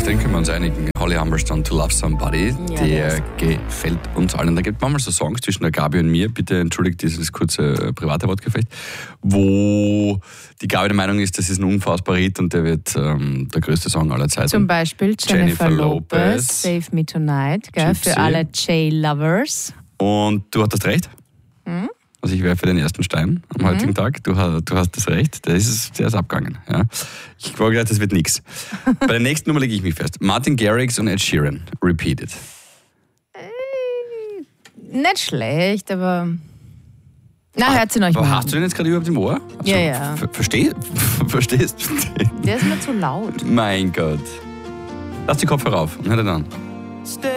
den können wir uns einigen. Holly Humberstone, To Love Somebody, Ja, der gefällt uns allen. Da gibt es manchmal so Songs zwischen der Gabi und mir, bitte entschuldigt dieses kurze private Wortgefecht, wo die Gabi der Meinung ist, das ist ein unfassbarer Hit und der wird der größte Song aller Zeiten. Zum Beispiel Jennifer Lopez, Save Me Tonight, gell, Gypsy. für alle J-Lovers. Und du hattest recht. Also ich werfe den ersten Stein am heutigen Tag. Du hast das Recht. Der ist abgegangen. Ja. Ich war gedacht, das wird nichts. Bei der nächsten Nummer lege ich mich fest. Martin Garrix und Ed Sheeran. Repeated. Nicht schlecht, aber... Na, hört sie noch Aber mal hast du den jetzt gerade überhaupt im Ohr? Also, Ja. Verstehst du den? Der ist mir zu laut. Mein Gott. Lass die Kopfhörer auf und hör den an.